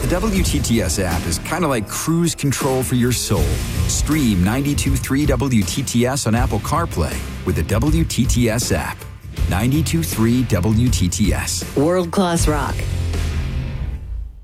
WTTS app is kind of like cruise control for your soul. Stream 92.3 WTTS on Apple CarPlay with the WTTS app. 92.3 WTTS. World-class rock